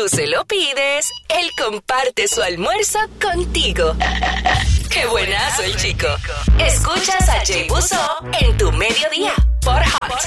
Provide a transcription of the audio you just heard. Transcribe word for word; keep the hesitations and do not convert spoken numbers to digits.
tú se lo pides, él comparte su almuerzo contigo. ¡Qué buenazo el chico! Escuchas a Jay Buzó en tu mediodía por Hot.